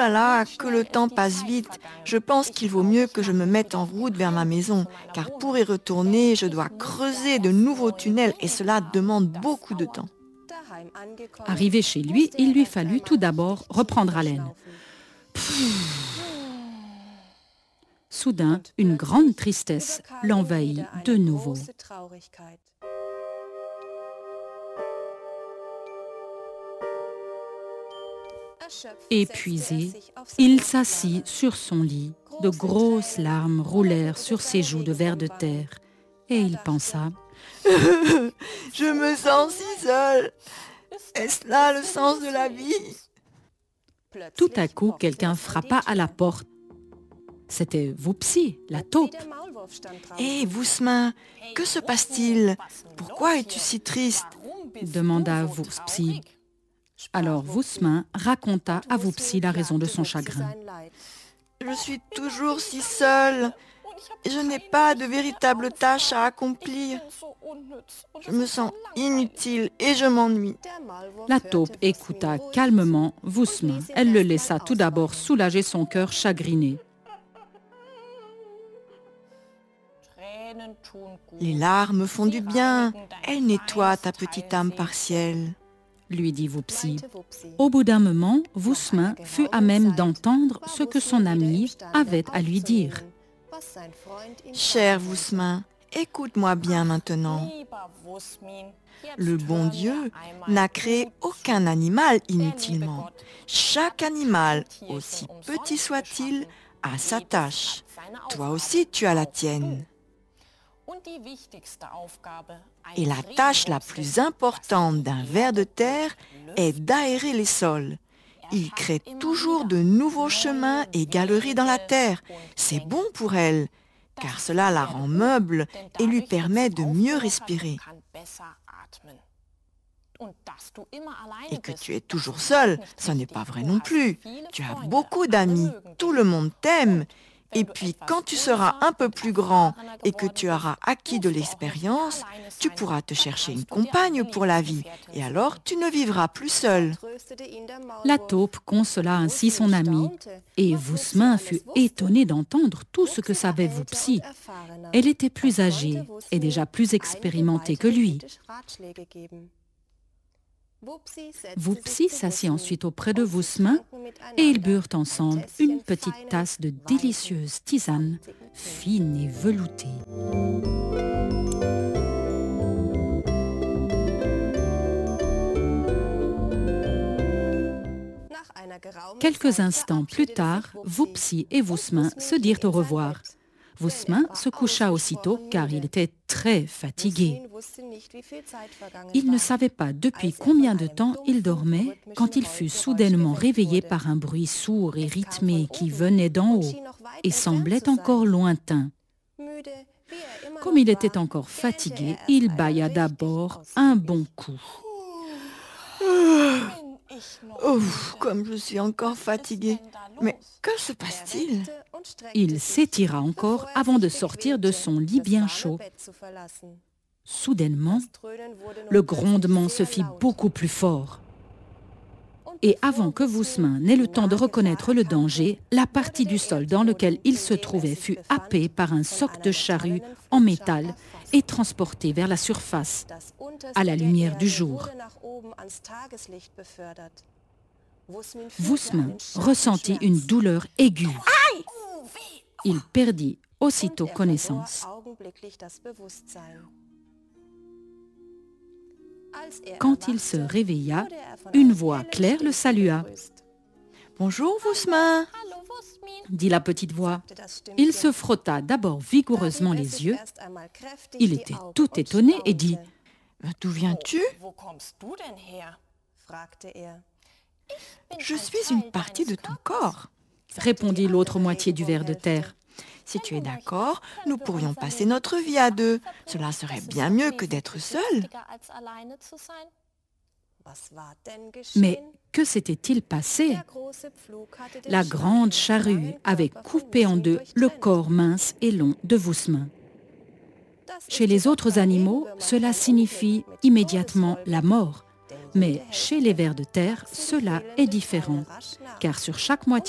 là là, que le temps passe vite. Je pense qu'il vaut mieux que je me mette en route vers ma maison, car pour y retourner, je dois creuser de nouveaux tunnels et cela demande beaucoup de temps. Arrivé chez lui, il lui fallut tout d'abord reprendre haleine. Soudain, une grande tristesse l'envahit de nouveau. Épuisé, il s'assit sur son lit. De grosses larmes roulèrent sur ses joues de ver de terre. Et il pensa, Je me sens si seule. Est-ce là le sens de la vie? tout à coup, quelqu'un frappa à la porte. C'était Voupsi, la taupe. Hé, Vousmin, que se passe-t-il? Pourquoi es-tu si triste? Demanda Voupsi. Alors Vousmin raconta à Voupsi la raison de son chagrin. Je suis toujours si seule. Et je n'ai pas de véritable tâche à accomplir. Je me sens inutile et je m'ennuie. La taupe écouta calmement Vousmin. Elle le laissa tout d'abord soulager son cœur chagriné. Les larmes font du bien. Elles nettoient ta petite âme partielle. Lui dit Voupsi. Au bout d'un moment, Vousmin fut à même d'entendre ce que son ami avait à lui dire. Cher Vousmin, écoute-moi bien maintenant. Le bon Dieu n'a créé aucun animal inutilement. Chaque animal, aussi petit soit-il, a sa tâche. Toi aussi, tu as la tienne. Et la tâche la plus importante d'un ver de terre est d'aérer les sols. Il crée toujours de nouveaux chemins et galeries dans la terre. C'est bon pour elle, car cela la rend meuble et lui permet de mieux respirer. Et que tu es toujours seule, ce n'est pas vrai non plus. Tu as beaucoup d'amis, tout le monde t'aime. Et puis, quand tu seras un peu plus grand et que tu auras acquis de l'expérience, tu pourras te chercher une compagne pour la vie. Et alors, tu ne vivras plus seul. La taupe consola ainsi son ami, et Vousmin fut étonné d'entendre tout ce que savait Voupsi. Elle était plus âgée et déjà plus expérimentée que lui. Voupsi s'assit ensuite auprès de Vousmin et ils burent ensemble une petite tasse de délicieuse tisane, fine et veloutée. Quelques instants plus tard, Voupsi et Vousmin se dirent au revoir. Vousmin se coucha aussitôt car il était très fatigué. Il ne savait pas depuis combien de temps il dormait quand il fut soudainement réveillé par un bruit sourd et rythmé qui venait d'en haut et semblait encore lointain. Comme il était encore fatigué, il bâilla d'abord un bon coup. Oh, comme je suis encore fatiguée. Mais que se passe-t-il? Il s'étira encore avant de sortir de son lit bien chaud. Soudainement, le grondement se fit beaucoup plus fort. Et avant que Vousmin n'ait le temps de reconnaître le danger, la partie du sol dans lequel il se trouvait fut happée par un soc de charrue en métal et transportée vers la surface, à la lumière du jour. Vousmin ressentit une douleur aiguë. Il perdit aussitôt connaissance. Quand il se réveilla, une voix claire le salua. « Bonjour, Vousmin !» dit la petite voix. Il se frotta d'abord vigoureusement les yeux. Il était tout étonné et dit « D'où viens-tu » ? « Je suis une partie de ton corps », répondit l'autre moitié du ver de terre. « Si tu es d'accord, nous pourrions passer notre vie à deux. Cela serait bien mieux que d'être seul. » Mais que s'était-il passé? La grande charrue avait coupé en deux le corps mince et long de Vousmin. Chez les autres animaux, cela signifie immédiatement la mort. Mais chez les vers de terre, cela est différent, car sur chaque moitié